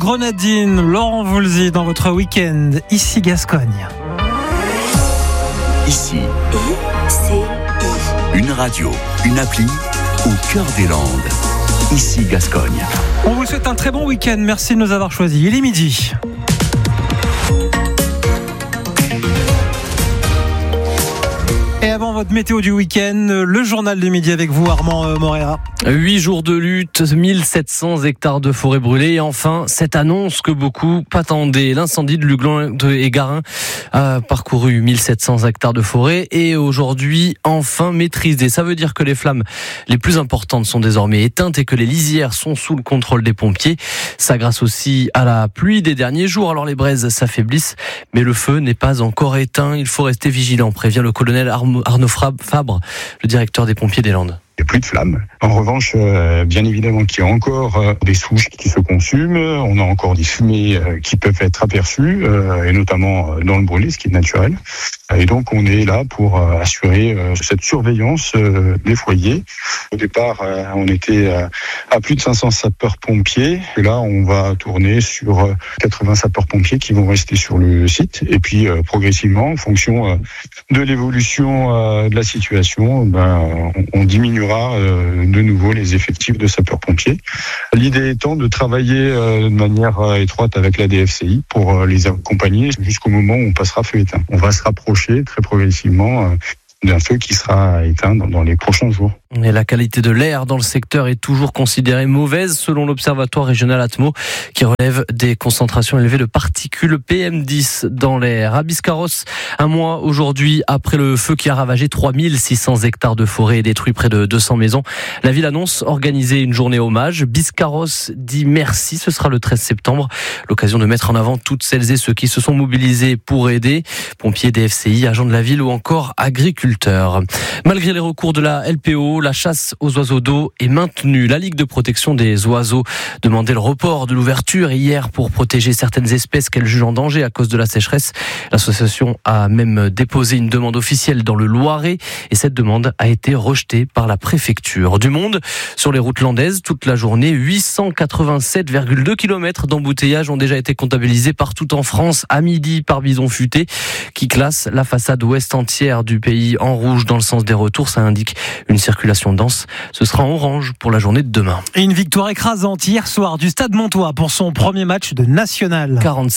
Grenadine, Laurent Voulzy dans votre week-end, ici Gascogne. Ici, une radio, une appli au cœur des Landes. Ici Gascogne. On vous souhaite un très bon week-end, merci de nous avoir choisis. Il est midi. Et avant votre météo du week-end, le journal du midi avec vous, Armand Morera. 8 jours de lutte, 1700 hectares de forêt brûlée. Et enfin, cette annonce que beaucoup attendaient. L'incendie de Luglan et Garin a parcouru 1700 hectares de forêt et aujourd'hui, enfin maîtrisé. Ça veut dire que les flammes les plus importantes sont désormais éteintes et que les lisières sont sous le contrôle des pompiers. Ça grâce aussi à la pluie des derniers jours. Alors les braises s'affaiblissent, mais le feu n'est pas encore éteint. Il faut rester vigilant, prévient le colonel Arnaud Fabre, le directeur des pompiers des Landes. Il n'y a plus de flammes. En revanche, bien évidemment qu'il y a encore des souches qui se consument, on a encore des fumées qui peuvent être aperçues, et notamment dans le brûlé, ce qui est naturel. Et donc on est là pour assurer cette surveillance des foyers. Au départ, on était à plus de 500 sapeurs-pompiers. Et là, on va tourner sur 80 sapeurs-pompiers qui vont rester sur le site. Et puis progressivement, en fonction de l'évolution de la situation, on diminuera de nouveau les effectifs de sapeurs-pompiers. L'idée étant de travailler de manière étroite avec la DFCI pour les accompagner jusqu'au moment où on passera feu éteint. On va se rapprocher très progressivement d'un feu qui sera éteint dans les prochains jours. Et la qualité de l'air dans le secteur est toujours considérée mauvaise selon l'Observatoire régional Atmo qui relève des concentrations élevées de particules PM10 dans l'air. À Biscarrosse, un mois aujourd'hui après le feu qui a ravagé 3600 hectares de forêt et détruit près de 200 maisons, la ville annonce organiser une journée hommage. Biscarrosse dit merci, ce sera le 13 septembre, l'occasion de mettre en avant toutes celles et ceux qui se sont mobilisés pour aider, pompiers, DFCI, agents de la ville ou encore agriculteurs. Malgré les recours de la LPO, la chasse aux oiseaux d'eau est maintenue. La Ligue de protection des oiseaux demandait le report de l'ouverture hier pour protéger certaines espèces qu'elle juge en danger à cause de la sécheresse. L'association a même déposé une demande officielle dans le Loiret et cette demande a été rejetée par la préfecture. Du monde sur les routes landaises toute la journée, 887,2 km d'embouteillage ont déjà été comptabilisés partout en France à midi par Bison Futé qui classe la façade ouest entière du pays en rouge dans le sens des retours. Ça indique une circulation dense. Ce sera en orange pour la journée de demain. Et une victoire écrasante hier soir du Stade Montois pour son premier match de national.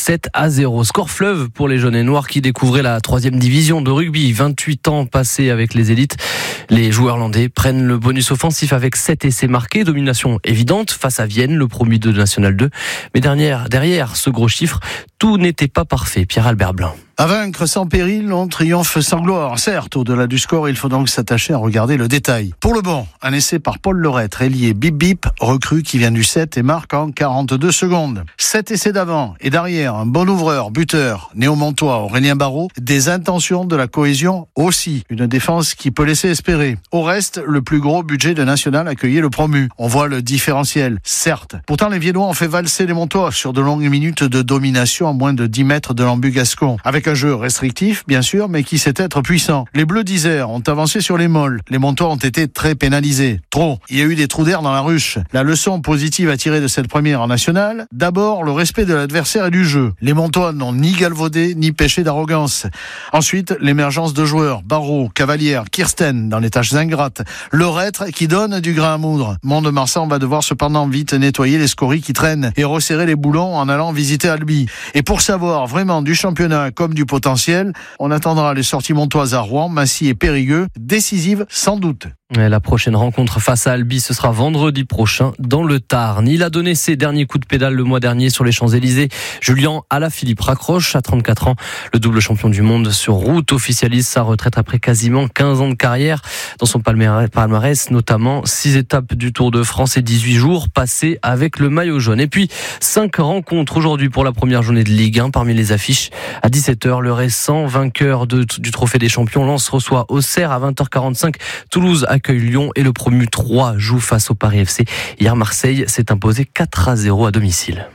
47-0. Score fleuve pour les jaunes et noirs qui découvraient la 3e division de rugby. 28 ans passés avec les élites. Les joueurs landais prennent le bonus offensif avec 7 essais marqués. Domination évidente face à Vienne, le promu de National 2. Mais derrière ce gros chiffre, tout n'était pas parfait. Pierre-Albert Blin. À vaincre sans péril, on triomphe sans gloire. Certes, au-delà du score, il faut donc s'attacher à regarder le détail. Pour le bon, un essai par Paul Leurêtre, ailier Bip Bip, recrue qui vient du 7 et marque en 42 secondes. 7 essais d'avant et d'arrière, un bon ouvreur, buteur, néo-montois, Aurélien Barraud, des intentions de la cohésion aussi. Une défense qui peut laisser espérer. Au reste, le plus gros budget de national accueillait le promu. On voit le différentiel, certes. Pourtant, les Viennois ont fait valser les Montois sur de longues minutes de domination à moins de 10 mètres de l'embut gascon. Avec un jeu restrictif, bien sûr, mais qui sait être puissant. Les Bleus d'Isère ont avancé sur les molles. Les Montois ont été très pénalisés. Trop. Il y a eu des trous d'air dans la ruche. La leçon positive à tirer de cette première en nationale, d'abord, le respect de l'adversaire et du jeu. Les Montois n'ont ni galvaudé, ni péché d'arrogance. Ensuite, l'émergence de joueurs. Barraud, Cavalière, Kirsten, dans les tâches ingrates. Leurêtre qui donne du grain à moudre. Mont-de-Marsan va devoir cependant vite nettoyer les scories qui traînent et resserrer les boulons en allant visiter Albi. Et pour savoir vraiment du championnat comme du potentiel, on attendra les sorties montoises à Rouen, Massy et Périgueux, décisives sans doute. Et la prochaine rencontre face à Albi, ce sera vendredi prochain dans le Tarn. Il a donné ses derniers coups de pédale le mois dernier sur les Champs-Élysées. Julien Alaphilippe raccroche à 34 ans. Le double champion du monde sur route officialise sa retraite après quasiment 15 ans de carrière. Dans son palmarès, notamment 6 étapes du Tour de France et 18 jours passés avec le maillot jaune. Et puis 5 rencontres aujourd'hui pour la première journée de Ligue 1. Parmi les affiches, à 17h, le récent vainqueur du Trophée des Champions, Lens reçoit Auxerre. À 20h45, Toulouse accueille Lyon et le promu 3 joue face au Paris FC. Hier, Marseille s'est imposé 4-0 à domicile.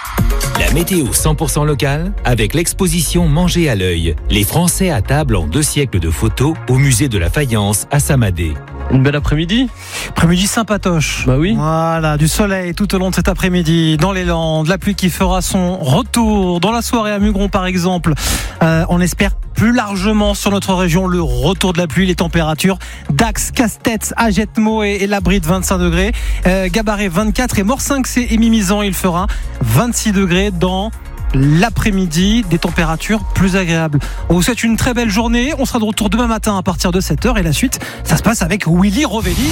La météo 100% locale avec l'exposition Manger à l'œil. Les Français à table en 2 siècles de photos au musée de la Faïence à Samadé. Une belle après-midi. Après-midi sympatoche. Bah oui. Voilà, du soleil tout au long de cet après-midi dans les Landes. La pluie qui fera son retour dans la soirée à Mugron par exemple. On espère plus largement sur notre région le retour de la pluie. Les températures Dax, Castex, Agetmo et Labride 25 degrés. Gabaret 24 et Morsinx et Mimizan il fera 26 degrés dans l'après-midi, des températures plus agréables. On vous souhaite une très belle journée. On sera de retour demain matin à partir de 7h et la suite, ça se passe avec Willy Rovelli.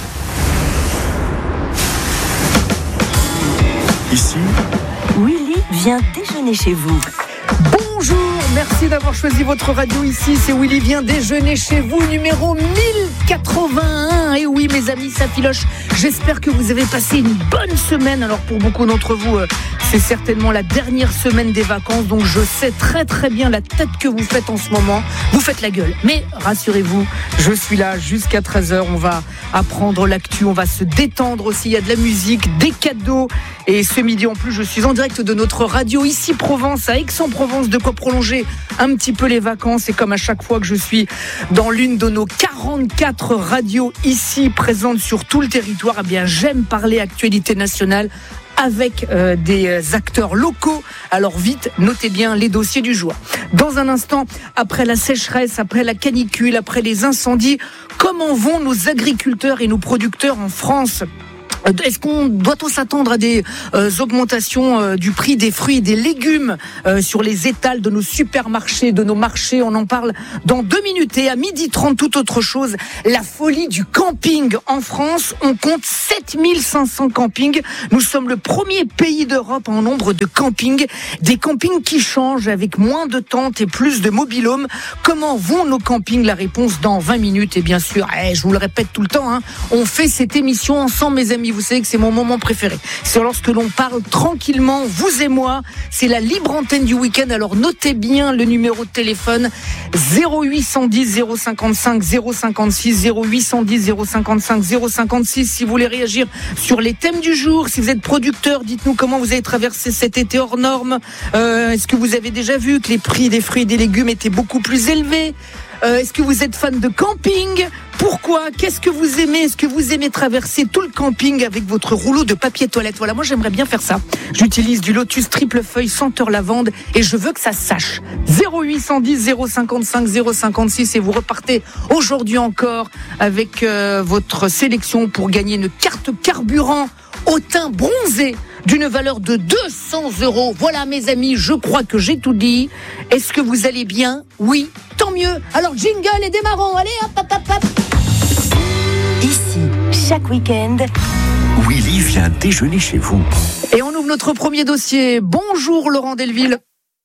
Ici, Willy vient déjeuner chez vous. Bonjour, merci d'avoir choisi votre radio ici. C'est Willy vient déjeuner chez vous, numéro 1081. Et oui, mes amis, ça filoche. J'espère que vous avez passé une bonne semaine. Alors pour beaucoup d'entre vous, c'est certainement la dernière semaine des vacances. Donc je sais très très bien la tête que vous faites en ce moment. Vous faites la gueule. Mais rassurez-vous, je suis là jusqu'à 13h. On va apprendre l'actu, on va se détendre aussi. Il y a de la musique, des cadeaux. Et ce midi en plus, je suis en direct de notre radio ici Provence, à Aix-en-Provence, de quoi prolonger un petit peu les vacances. Et comme à chaque fois que je suis dans l'une de nos 44 radios ici présentes sur tout le territoire, eh bien j'aime parler actualité nationale avec des acteurs locaux. Alors vite, notez bien les dossiers du jour. Dans un instant, après la sécheresse, après la canicule, après les incendies, comment vont nos agriculteurs et nos producteurs en France ? Doit-on s'attendre à des augmentations du prix des fruits et des légumes sur les étals de nos supermarchés, de nos marchés? On en parle dans 2 minutes. Et à 12h30, toute autre chose, la folie du camping en France. On compte 7500 campings. Nous sommes le premier pays d'Europe en nombre de campings. Des campings qui changent avec moins de tentes et plus de mobil-homes. Comment vont nos campings? La réponse dans 20 minutes. Et bien sûr, je vous le répète tout le temps, on fait cette émission ensemble, mes amis. Vous savez que c'est mon moment préféré. C'est lorsque l'on parle tranquillement, vous et moi. C'est la libre antenne du week-end. Alors notez bien le numéro de téléphone 0810 055 056 0810 055 056 si vous voulez réagir sur les thèmes du jour. Si vous êtes producteur, dites-nous comment vous avez traversé cet été hors norme. Est-ce que vous avez déjà vu que les prix des fruits et des légumes étaient beaucoup plus élevés? Est-ce que vous êtes fan de camping? Pourquoi? Qu'est-ce que vous aimez? Est-ce que vous aimez traverser tout le camping avec votre rouleau de papier toilette? Voilà, moi j'aimerais bien faire ça. J'utilise du Lotus triple feuille senteur lavande et je veux que ça sache. 0810 055 056 et vous repartez aujourd'hui encore avec votre sélection pour gagner une carte carburant au teint bronzé d'une valeur de 200 €. Voilà mes amis, je crois que j'ai tout dit. Est-ce que vous allez bien? Oui, tant mieux. Alors jingle et démarrons. Allez, hop, hop, hop, hop. Ici, chaque week-end, Willy vient déjeuner chez vous. Et on ouvre notre premier dossier. Bonjour Laurent Delville.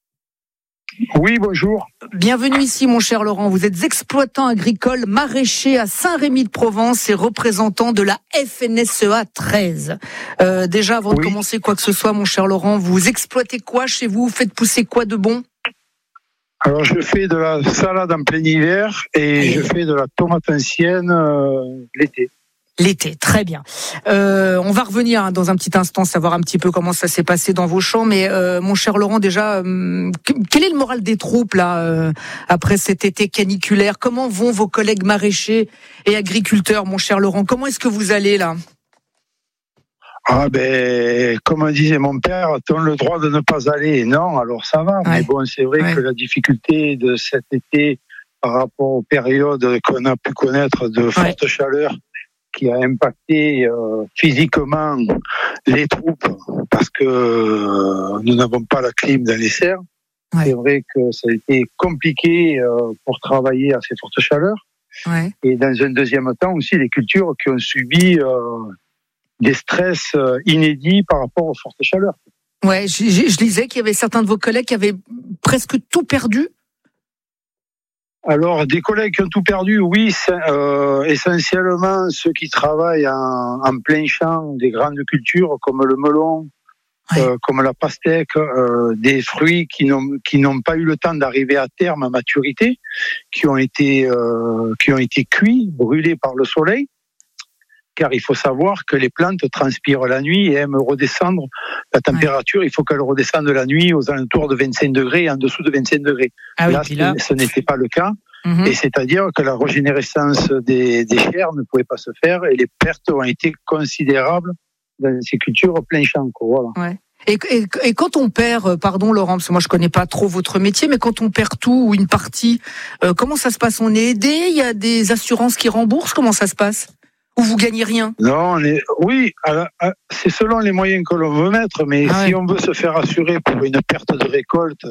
Oui, bonjour. Bienvenue ici, mon cher Laurent. Vous êtes exploitant agricole maraîcher à Saint-Rémy-de-Provence et représentant de la FNSEA 13. Déjà, avant de commencer quoi que ce soit, mon cher Laurent, vous exploitez quoi chez vous? Vous faites pousser quoi de bon? Alors, je fais de la salade en plein hiver et je fais de la tomate ancienne l'été. L'été, très bien. On va revenir dans un petit instant, savoir un petit peu comment ça s'est passé dans vos champs. Mais mon cher Laurent, déjà, quel est le moral des troupes là après cet été caniculaire? Comment vont vos collègues maraîchers et agriculteurs, mon cher Laurent? Comment est-ce que vous allez là? Comme disait mon père, t'as le droit de ne pas aller. Non, alors ça va. Ouais. Mais bon, c'est vrai que la difficulté de cet été par rapport aux périodes qu'on a pu connaître de forte chaleur, qui a impacté physiquement les troupes parce que nous n'avons pas la clim dans les serres. Ouais. C'est vrai que ça a été compliqué pour travailler à ces fortes chaleurs. Ouais. Et dans un deuxième temps aussi, les cultures qui ont subi des stress inédits par rapport aux fortes chaleurs. Ouais, je lisais qu'il y avait certains de vos collègues qui avaient presque tout perdu. Alors, des collègues qui ont tout perdu, oui, essentiellement ceux qui travaillent en plein champ, des grandes cultures comme le melon, comme la pastèque, des fruits qui n'ont pas eu le temps d'arriver à terme à maturité, qui ont été cuits, brûlés par le soleil. Car il faut savoir que les plantes transpirent la nuit et aiment redescendre la température. Il faut qu'elle redescende la nuit aux alentours de 25 degrés et en dessous de 25 degrés. Là, ce n'était pas le cas. Et c'est-à-dire que la régénérescence des chairs ne pouvait pas se faire et les pertes ont été considérables dans ces cultures plein champ. Voilà. Ouais. Et quand on perd, pardon Laurent, parce que moi je connais pas trop votre métier, mais quand on perd tout ou une partie, comment ça se passe? On est aidé? Il y a des assurances qui remboursent? Comment ça se passe? Ou vous gagnez rien? Non, oui, c'est selon les moyens que l'on veut mettre, mais si on veut se faire assurer pour une perte de récolte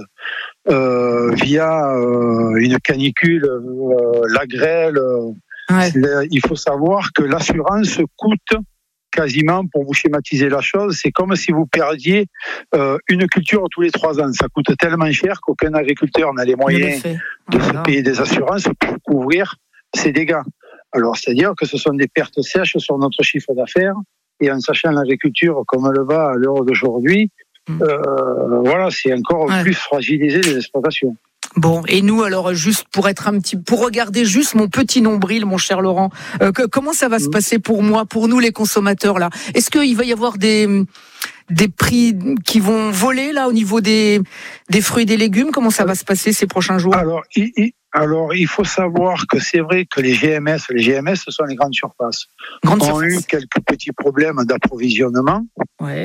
via une canicule, la grêle, il faut savoir que l'assurance coûte quasiment, pour vous schématiser la chose, c'est comme si vous perdiez une culture tous les 3 ans. Ça coûte tellement cher qu'aucun agriculteur n'a les moyens de se payer des assurances pour couvrir ses dégâts. Alors, c'est-à-dire que ce sont des pertes sèches sur notre chiffre d'affaires, et en sachant l'agriculture comme elle va à l'heure d'aujourd'hui, voilà, c'est encore plus fragilisé les exploitations. Bon, et nous, alors, juste pour regarder juste mon petit nombril, mon cher Laurent, comment ça va se passer pour moi, pour nous les consommateurs, là? Est-ce qu'il va y avoir des prix qui vont voler, là, au niveau des fruits et des légumes? Comment ça va se passer ces prochains jours? Alors, il faut savoir que c'est vrai que les GMS, ce sont les grandes surfaces, ont eu quelques petits problèmes d'approvisionnement. Ouais.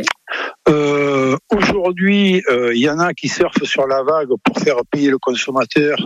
Aujourd'hui, il y en a qui surfent sur la vague pour faire payer le consommateur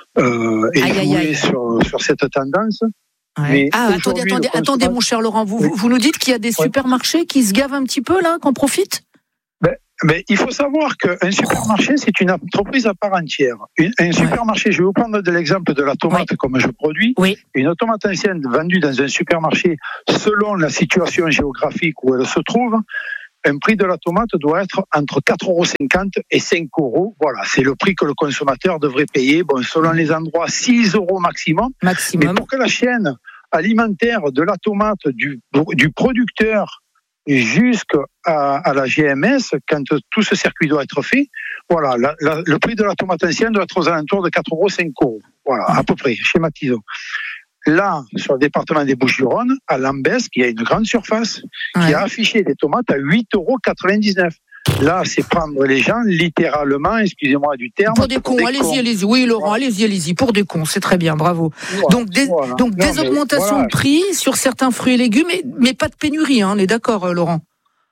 et jouer sur cette tendance. Ouais. Attendez, mon cher Laurent, vous nous dites qu'il y a des supermarchés qui se gavent un petit peu, là, qu'on profite? Mais il faut savoir qu'un supermarché, c'est une entreprise à part entière. Un supermarché, je vais vous prendre de l'exemple de la tomate comme je produis. Oui. Une tomate ancienne vendue dans un supermarché, selon la situation géographique où elle se trouve, un prix de la tomate doit être entre 4,50 € et 5 €. Voilà, c'est le prix que le consommateur devrait payer. Bon, selon les endroits, 6 € maximum. Mais pour que la chaîne alimentaire de la tomate, du producteur jusqu'à la GMS, quand tout ce circuit doit être fait, voilà, le prix de la tomate ancienne doit être aux alentours de 4 €, 5 €. Voilà, à peu près, schématisons. Là, sur le département des Bouches-du-Rhône, à Lambesc, il y a une grande surface qui a affiché des tomates à 8,99 €. Là, c'est prendre les gens littéralement, excusez-moi du terme. Pour des cons, allez-y. Oui, Laurent, allez-y. Pour des cons, c'est très bien, bravo. Voilà, donc des augmentations de prix sur certains fruits et légumes, mais pas de pénurie, hein, on est d'accord, Laurent?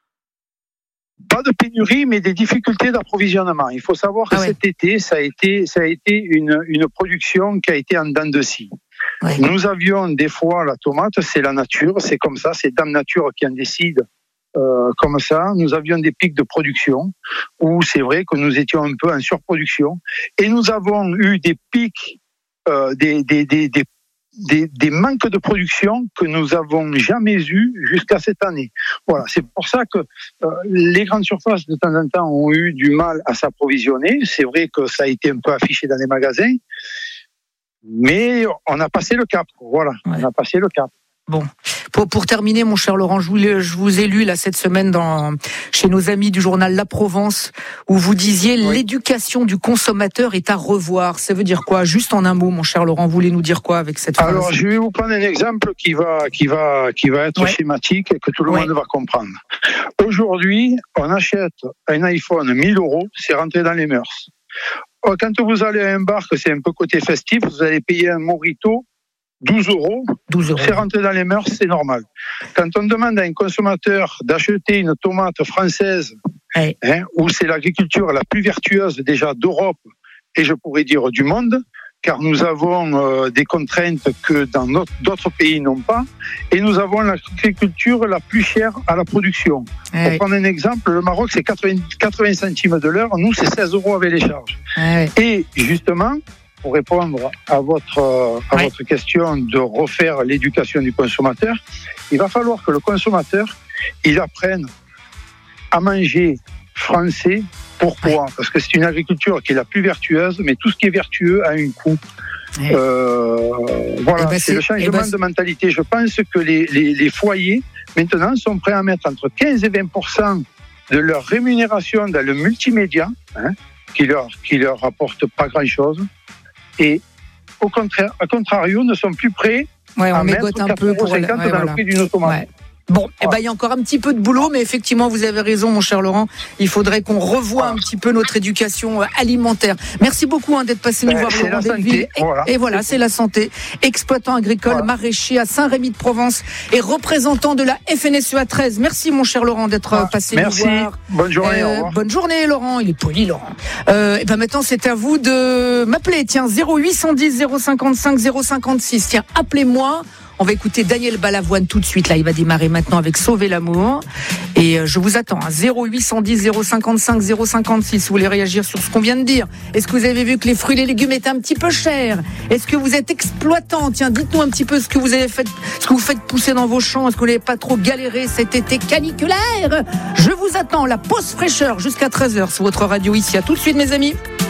Pas de pénurie, mais des difficultés d'approvisionnement. Il faut savoir que cet été, ça a été une production qui a été en dents de scie. Ouais. Nous avions des fois la tomate, c'est la nature, c'est comme ça, c'est Dame Nature qui en décide comme ça. Nous avions des pics de production où c'est vrai que nous étions un peu en surproduction et nous avons eu des pics, des manques de production que nous avons jamais eu jusqu'à cette année. Voilà, c'est pour ça que les grandes surfaces de temps en temps ont eu du mal à s'approvisionner. C'est vrai que ça a été un peu affiché dans les magasins. Mais on a passé le cap, voilà, on a passé le cap. Bon, pour terminer, mon cher Laurent, je vous ai lu là cette semaine chez nos amis du journal La Provence, où vous disiez l'éducation du consommateur est à revoir. Ça veut dire quoi? Juste en un mot, mon cher Laurent, vous voulez nous dire quoi avec cette phrase? Alors, je vais vous prendre un exemple qui va être schématique et que tout le monde va comprendre. Aujourd'hui, on achète un iPhone 1 000 €, c'est rentré dans les mœurs. Quand vous allez à un bar, que c'est un peu côté festif, vous allez payer un mojito 12 €. C'est rentré dans les mœurs, c'est normal. Quand on demande à un consommateur d'acheter une tomate française, où c'est l'agriculture la plus vertueuse déjà d'Europe et je pourrais dire du monde, car nous avons des contraintes que dans d'autres pays n'ont pas, et nous avons l'agriculture la plus chère à la production. Pour prendre un exemple, le Maroc c'est 80 centimes de l'heure, nous c'est 16 € avec les charges. Et justement, pour répondre à votre question de refaire l'éducation du consommateur, il va falloir que le consommateur il apprenne à manger français. Pourquoi ? Parce que c'est une agriculture qui est la plus vertueuse, mais tout ce qui est vertueux a un coût. Voilà, c'est le changement de mentalité. Je pense que les foyers, maintenant, sont prêts à mettre entre 15 et 20% de leur rémunération dans le multimédia, qui leur rapporte pas grand-chose, et à contrario, ne sont plus prêts à mettre 4,50 € dans le prix d'une tomate. Bon, il y a encore un petit peu de boulot, mais effectivement, vous avez raison, mon cher Laurent. Il faudrait qu'on revoie un petit peu notre éducation alimentaire. Merci beaucoup d'être passé nous voir, Laurent Delville. Et voilà, c'est la santé. Exploitant agricole, maraîcher à Saint-Rémy-de-Provence et représentant de la FNSEA 13. Merci, mon cher Laurent, d'être passé nous voir. Merci. Bonne journée. Au revoir. Bonne journée, Laurent. Il est poli, Laurent. Maintenant, c'est à vous de m'appeler. Tiens, 0810 055 056. Tiens, appelez-moi. On va écouter Daniel Balavoine tout de suite. Là, il va démarrer maintenant avec Sauver l'amour. Et je vous attends. 0810 055 056. Vous voulez réagir sur ce qu'on vient de dire? Est-ce que vous avez vu que les fruits et les légumes étaient un petit peu chers? Est-ce que vous êtes exploitant? Tiens, dites-nous un petit peu ce que vous avez fait, ce que vous faites pousser dans vos champs. Est-ce que vous n'avez pas trop galéré cet été caniculaire? Je vous attends. La pause fraîcheur jusqu'à 13h sur votre radio ici. À tout de suite, mes amis.